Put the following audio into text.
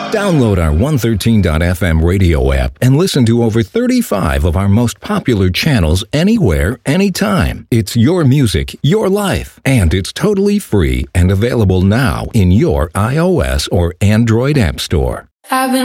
Download our 113.fm radio app and listen to over 35 of our most popular channels anywhere, anytime. It's your music, your life, and it's totally free and available now in your iOS or Android app store. I've been